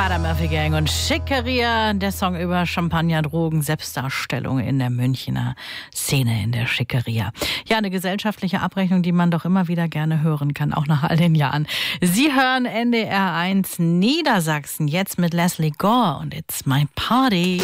Spider Murphy Gang und Schickeria, der Song über Champagner, Drogen, Selbstdarstellung in der Münchner Szene in der Schickeria. Ja, eine gesellschaftliche Abrechnung, die man doch immer wieder gerne hören kann, auch nach all den Jahren. Sie hören NDR 1 Niedersachsen, jetzt mit Leslie Gore und It's My Party.